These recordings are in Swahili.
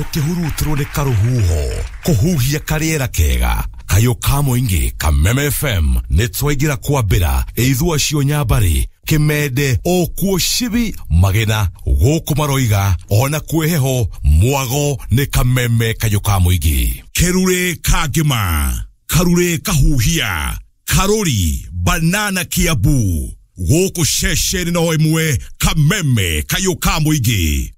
ukihurutro ni karuhuho kuhuhia kariera kega kayo kamo ingi Kameme FM nitwaigira kwabira eithua cio nyabari kimede o kuo shibi magena guku maroiga ona kweheho mwago ni Kameme kayo kamo ingi kerure kagima karure kahuhia karori banana kiabu guku sheshe no emwe Kameme kayo kamo ingi.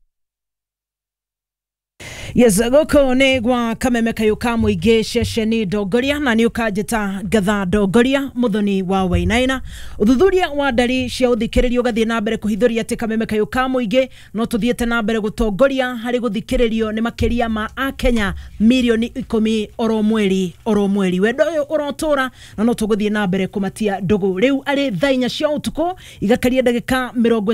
Yes, goko ne gwa Kameme kayo kamo ige shesheni dogoria na ni ukajeta gatha dogoria muthoni wa wainaina uthuthuria wa ndari cia uthikiririo gathie na mbere kuhithuria ati Kameme kayo kamo ige no tuthiete na mbere gutongoria hari guthikiririo ni makiria ma a Kenya milioni 10 oro mweri wendo urotura na no tuguthie na mbere kumatia ndugu riu ari thainya cia utuko igakaria ndagika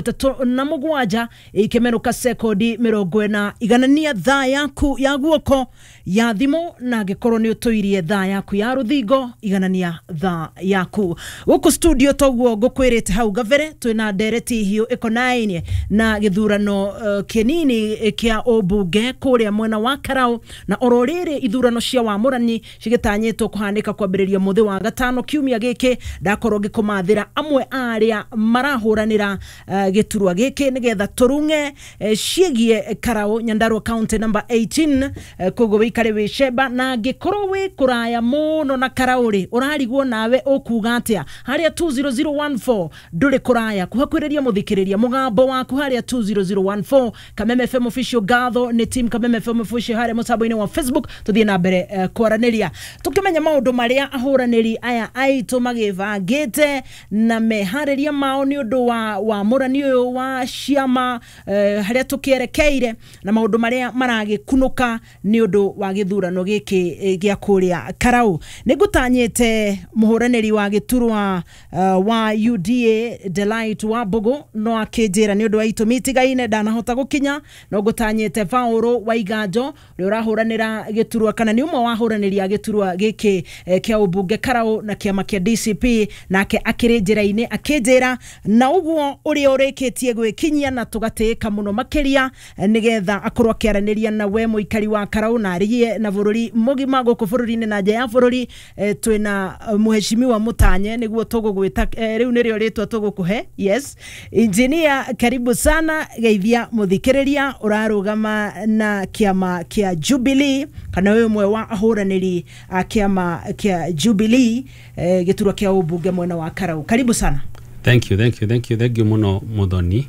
37 ikemeruka sekondi 40 iganania thaa yaku ya guoko ya thimo na gikorwo ni utuirie thaa yaku ya ruthingo iganania thaa yaku guku studio toguo gukwirite hau gavere twina ndereti hiyo ekonaine na githurano kinini kia obunge kuria mwena wa Karau na ororire ithurano cia wamurani cigitanyitwo kuhanika kwambiriria muthi wa gatano kiumia giki ndakorwo gikumathira amwe aria marahuranira giturwa giki nigetha turunge ciegie Karau Nyandarua County number 18 kogo wikare wisheba na gikorwo wi kuraya muno na Karauri urarigwo nawe ukuga atia haria 20014 nduri kuraya kuhakwiriria muthikiriria mugambo waku haria 20014 Kameme FM official gatho ni team Kameme FM official haria mutambo-ini wa Facebook tuthie na mbere kwaraniria tukimenya maundu maria ahuraniri aya aitu magivangite na mehariria mao ni undu wa murani uyu wa ciama haria tukierekeire na maundu maria maragikunuka ni undu wa githurano giki gia kuria Karau nigutanyite muhuraniri wa giturwa wa UDA Delight wa Bogo no akijira ni undu wa itumitigaine ndanahota gukinya no gutanyite Vauro wa Iganjo ri urahuranira giturwa kana ni umwe wa huraniri ya giturwa giki kia ubunge Karau na kiama kia DCP nake akirinjira-ini akijira na uguo uri urikitie gwikinyia na tugateka muno makiria nigetha akorwo akiaraniria na we muikari wa Karau na ariye na bururi mugima guku bururi-ini na nja ya bururi twina muheshimiwa Mutanye niguo tugugwita riu nirio ritwa tugukuhe. Yes, engineer karibu sana geithia muthikiriria urarugama na kiama kia Jubilee kana we mwe wa ahuraniri kiama kia Jubilee giturwa kia ubunge mwena wa Karau karibu sana. Thank you muno muthoni.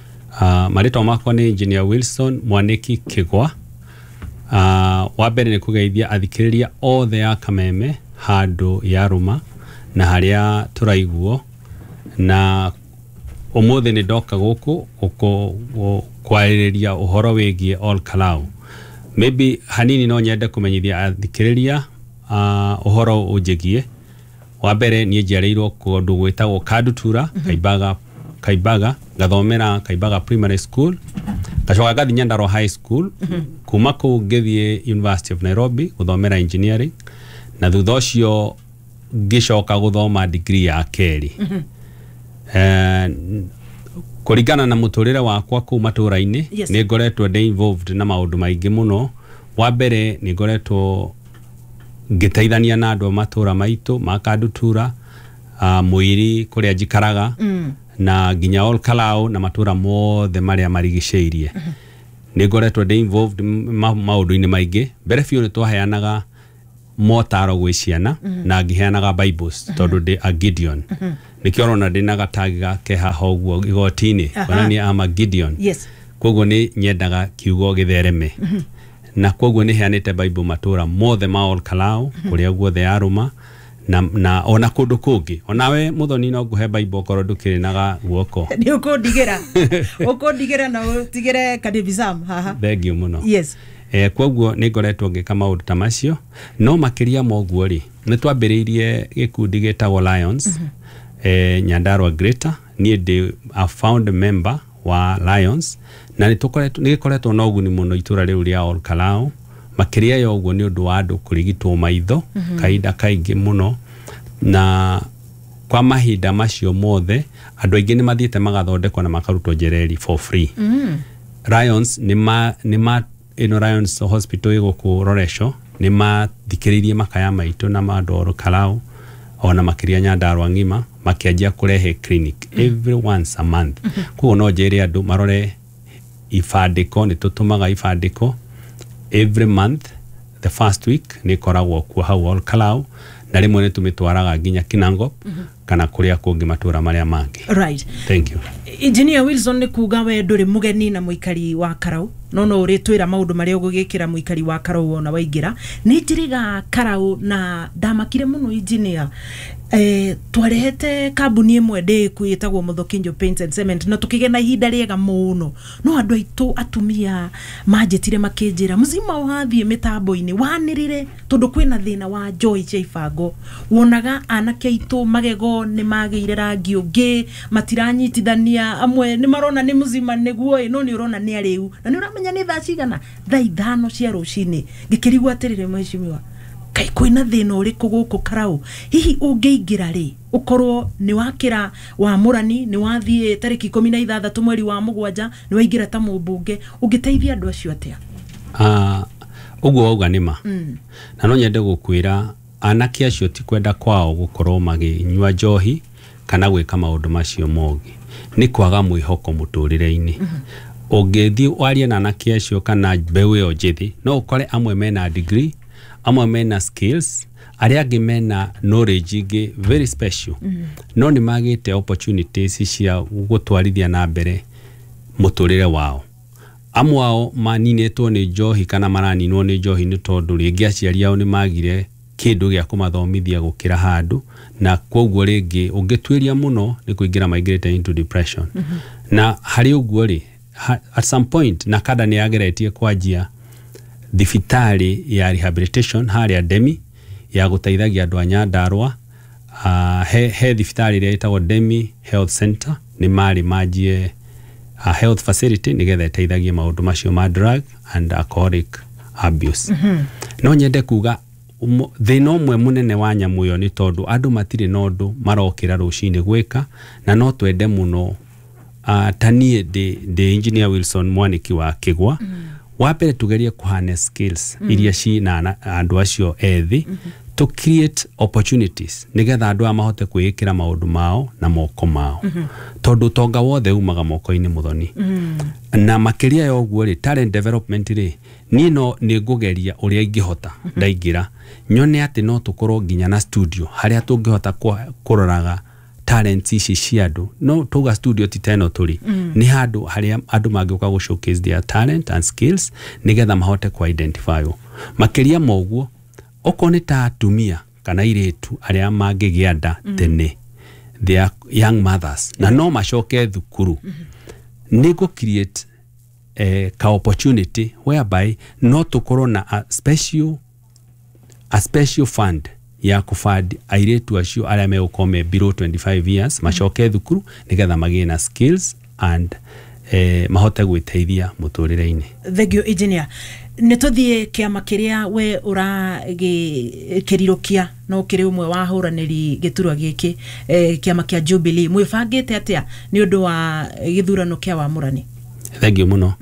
Marito makwa ni engineer Wilson Mwaniki Kigwa. Wabere ni kugeithia athikiriria othe ya Kameme handu yaruma na haria turaiguo na umuthi ni ndoka guku kwariria uhoro wigie all Kalau. Maybe hanini no nyende kumenyithia athikiriria uhoro unjigie. Wabere ni njiareirwo kundu gwitagwo Kadutura Kaibaga gathomera Kaibaga Primary School gacoka gathi Nyandarua High School kuma ku ngithie University of Nairobi guthomera engineering na thutha ucio gicoka guthoma degree ya keri. Kuringana na muturire wakwa ku matura-ini ni ngoretwo involved na maundu maingi muno. Wabere ni ngoretwo ngiteithania na andu matura maitu makadutura muiri kuria jikaraga na ginya all Kalau na matura mothe maria marigiceirie. Ni ngoretwo involved maundu-ini maingi. Mbere fiu ni twaheanaga motaro gwi ciana na ngiheanaga Bibles tondu ndi a Gideon. Nikio ona ndina gatagiga keha hoguo igotini onani ama Gideon. Yes. Koguo ni nyendaga kiugo githereme. Na koguo ni heanite Bible matura mothe ma all Kalau kuria guothe aruma na ona kundu kungi onawe muthoni no nguhe Bible korwo ndukirinaga guoko ni ukundigira na utigire kadibizam haha. Thank you muno. Yes. Koguo ni ngoretwo ngika maundu ta macio no makiria moguo ri ni twambiriirie gikundi gitagwo Lions Nyandarua Greater ni ndi a found member wa Lions na ni gikoretwo na uguni muno itura riu ria all Kalau makiria yo uguo ni undu wa andu kurigitwo maitho kaida kaingi muno na kwa mahinda macio mothe andu aingi ni mathiete magathondekwo na makarutwo njereri for free. Lions ni ino Lions Hospital ego ku Roresho ni mathikiririe makaya maitu na madoro Kalau ona makiria Nyandarua ngima makianjia kurehe clinic every once a month kuo no jeri andu marore ifandiko ni tutumaga ifandiko every month the first week ni koragwo ku hau Kalau na rimwe ni tumitwaraga nginya Kinangop kana kuria kungi matura maria mangi. Right. Thank you. Engineer Wilson ni kuga we nduri mugeni na muikari wa Karau no uritwira maundu maria ugugikira muikari wa Karau ona waingira ni njiriga Karau na ndamakire muno engineer twarehete kambuni imwe ndeku yetagwo Muthokinjo Paints and Cement no tukigena ihinda riega muno no andu aitu atumia manjitire makinjira muzima wathie mitambo-ini wanirire tondu kwina thina wa joy cia ibango wonaga anake aitu magego ni magire rangi ungi matiranyitithania amwe ni marona ni muzima niguo no ni urona ni ariu na ni uramenya ni thaa cigana thaa 5 cia rucini ngikirigwa atirire mheshimiwa kai kwina thina uriku guku Karau hihi ungiingira ri ukorwo ni wakira wa murani ni wathie tariki 16 mweri wa mugwanja ni waingira ta mubunge ungiteithia andu acio atia uguo auga nima na no nyende gukwira anake acio ti kwenda kwao gukorwo maginyua njohi kana gwika maundu macio mogi ni kwaga mwihoko muturire-ini ungethi warie na anake acio kana mbeũ ĩyo njithi no ukore amwe mena degree amwe mena skills aria angi mena knowledge ingi very special no ni magite opportunities cia gutwarithia na mbere muturire wao amwe ao maninetwo ni njohi kana maraninwo ni njohi ni tondu ringi aciari ao ni magire kindu gia kumathomithia gukira handu na koguo ringi ungitwiria muno ni kuingira migrate into depression na hari uguo ri at some point na kada ni ageretie kwajia thibitari ya rehabilitation hari Demi ya gutaithagia andu a Nyandarua he thibitari ria itagwo Demi Health Center ni mari majie health facility nigetha itaithagie maundu macio ma drug and alcoholic abuse no nyende kuga thina umwe munene wa nyamu yo ni tondu andu matire nondu marokira rucini gwika na no twende muno tanie de engineer Wilson Mwaniki wa Kigwa wapere tugerie kuhane skills iria ci na andu acio ethi to create opportunities nigetha andu amahote kwikira maundu mao na moko mao tondu tonga wothe umaga moko-ini muthoni na makiria yo guo ri talent development ri ni no ni ngugeria uria ingihota ndaingira nyone ati no tukorwo nginya na studio haria tungihota kuroraga talents ici cia andu no tuga studio titeno turi ni handu haria andu mangioka go showcase their talent and skills nigetha mahote ku identify makiria moguo okone ta atumia kana iretu aria mangigia nda tene their young mothers na no macoke thukuru ni go create ka opportunity whereby no tukorwo na a special fund ya kufadi airetu acio aria megukome below 25 years macoke thukuru nigetha magie na skills and mahote gwiteithia muturire-ini. Thank you engineer. Nituthie kiama kiria we uragikirirukia no kiri umwe wa huraniri giturwa giki kiama kia Jubilee mwifangite atia ni undu wa githurano kia wa murani? Thank you muno.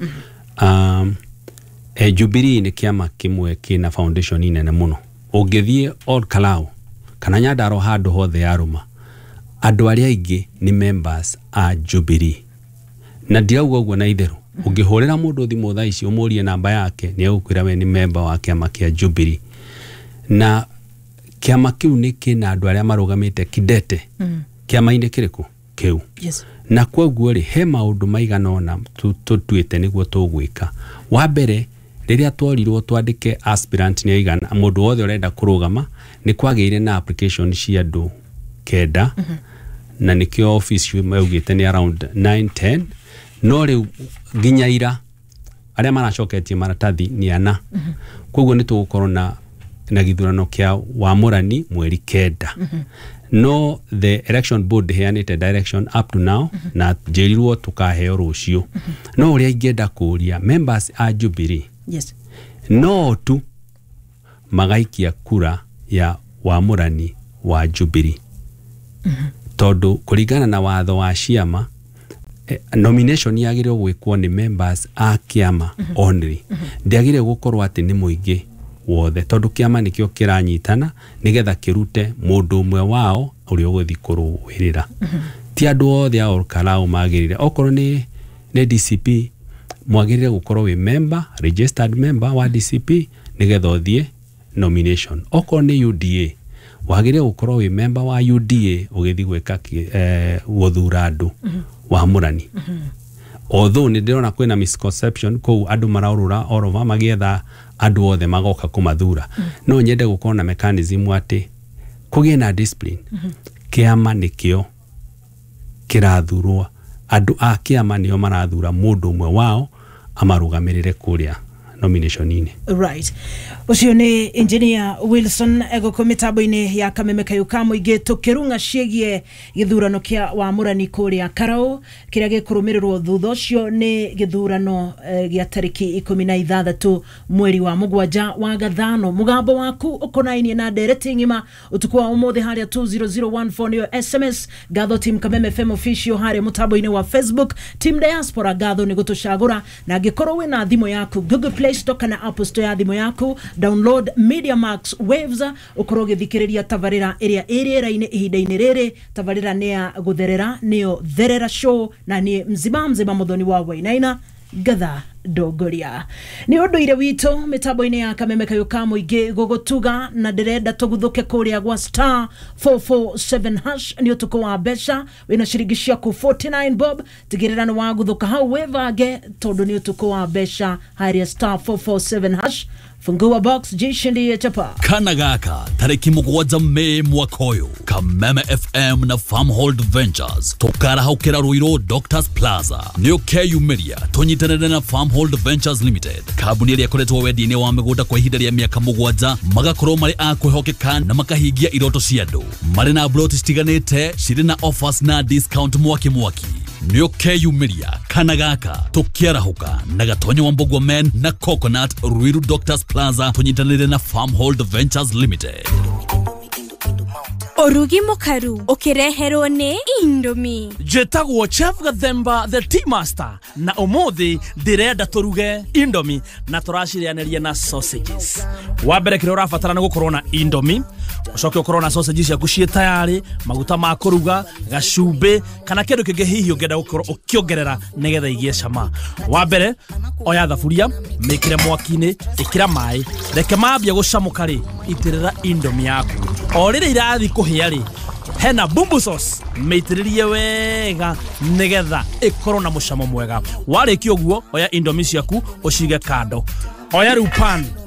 Jubilee ni kiama kimwe kina foundation inene muno ungithie Kalau kana Nyandarua handu hothe yaruma andu aria ingi ni members a Jubilee na ndirauga uguo na itheru ungihurira mundu thimu thaa ici umurie namba yake ni agukwira we ni member wa kiama kia Jubilee na kiama kiu ni kina andu aria marugamite kidete kiama-ini kiriku kiu na kwoguo ri he maundu maigana ona tutuite niguo tugwika wa mbere riria tworirwo twandike aspirant ni aigana mundu wothe urenda kurugama ni kwageire na application cia andu kenda na nikio office maugite ni around 9-10 no riu nginya ira aria maracoketie maratathi ni ana kwoguo ni tugukorwo na githurano kia wa murani mweri kenda no the election board heanite direction up to now na jerirwo tukaheo rucio no uria ingenda kuria members a Jubilee no tu magaikia kura ya wa murani wa Jubilee tondu kuringana na watho wa ciama nomination yagire gwikwo ni members a kiama only ndiagire gukorwo ati ni muingi wothe tondu kiama nikio kiranyitana nigetha kirute mundu umwe wao uri uguthi kuruwirira ti andu othe a Olkarau magirire okorwo ni DCP mwagirire gukorwo wi member registered member wa DCP nigetha uthie nomination okorwo ni UDA wagire gukorwo wi member wa UDA ugithi gwika guthura andu wa murani although ni ndirona kwina misconception ko andu maraurura orova magietha andu othe magoka kumathura no nyende gukorwo na mechanism ati kugie na discipline kiama nikio kirathurwa andu a kiama nio marathura mundu umwe wao amarugamirire kuria nomination ine. Right. Ucio ni engineer Wilson ego komitaboine ya Kameme Kayuka Muingi tukirunga ciegie githurano kia wa murani kuria Karau kiria gikurumirirwo thutha ucio ni githurano gia tariki 16 mweri wa mugwanja wa gathano. Mugambo waku ukonainie na ndereti ngima utuku wa umuthi haria 20014 niyo SMS gatho team Kameme FM official haria mutaboine wa Facebook team diaspora gatho ni gutucagura na gikorwo wina thimo yaku Google Play Store kana Apple Store ya thimo yaku download Media Max Waves ukoroge thikiriria tabarira area raine ihinda-ini riri tabarira ne ya gutherera niyo Therera Show na ni mzima muthoni wa Wainaina gatha Dogoria ni unduire wito mitaboine ya Kameme Kayuka Muingi gugutuga na ndirenda tuguthuke kuria gwa star 447 hash ni utuko wa besha wina shirigishia ku 49 bob tigirira no waguthuka hau wevage tondu ni utuko wa besha haria star 447 hash fungua box jishindi chapa kana gaka tariki mugwanja Mei mwaka uyu Kameme FM na Farmhold Ventures tukara haukira Ruiru Doctors Plaza niyo keyumiria tunyitanire na Farmhold Ventures Limited kabuni iria koretwo wedi-ini wa migunda kwa ihinda ria miaka mugwanja magakorwo mari a kwihokeka na makahingia iroto cia andu mari na plot citiganite ciri na offers na discount mwaki niyo keyumiria kana gaka tukiarahuka na gatonyo wa Mbogwa Men na Coconut Ruiru Doctors Plaza tunyitanire na Farmhold Ventures Limited. Orugi mukaru ukireherwo ni Indomie. Jetagwo Chef Gathemba the Tea Master na umuthi ndirenda turuge Indomie na turacirianeria na sausages. Wambere kire urafatara na gukorwo na Indomie ucoke ukorwo na sausages yaku cie tayari maguta ma kuruga gacumbi kana kindu kingi hihi ungenda gukorwo ukiongerera nigetha igie cama. Wambere oya thaburia mikire mwaki-ini ikira mai reke mambia gucamuka ri itirira Indomie yaku o rire irathi kuhia ri hena bumbu sauce meitiririe wega nigetha ikorwo na mucamo mwega. Wariki uguo oya Indomie ciaku ucige kando oya riu pan